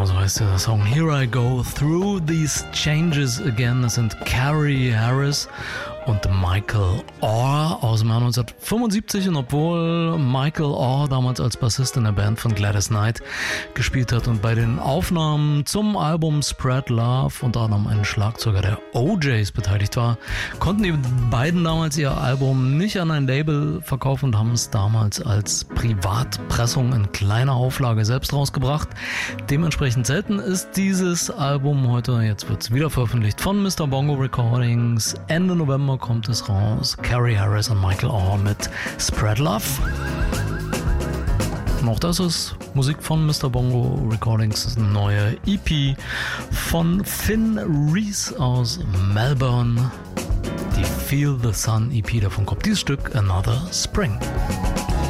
Genauso heißt der Song Here I Go Through These Changes Again. Das sind Carrie Harris und Michael Orr aus dem Jahr 1975. Und obwohl Michael Orr damals als Bassist in der Band von Gladys Knight gespielt hat und bei den Aufnahmen zum Album Spread Love unter anderem ein Schlagzeuger der OJs beteiligt war, konnten die beiden damals ihr Album nicht an ein Label verkaufen und haben es damals als Privatpressung in kleiner Auflage selbst rausgebracht. Dementsprechend selten ist dieses Album heute. Jetzt wird es wieder veröffentlicht von Mr. Bongo Recordings. Ende November kommt es raus. Carrie Harris und Michael Orr mit Spread Love. Und auch das ist Musik von Mr. Bongo Recordings. Das ist eine neue EP von Finn Reese aus Melbourne. Die Feel the Sun EP, davon kommt dieses Stück Another Spring.